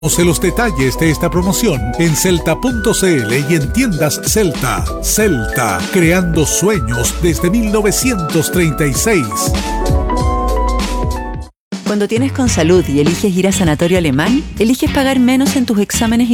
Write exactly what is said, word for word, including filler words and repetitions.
Conoce los detalles de esta promoción en celta punto c l y en tiendas Celta. Celta, creando sueños desde mil novecientos treinta y seis. Cuando tienes Consalud y eliges ir a Sanatorio Alemán, eliges pagar menos en tus exámenes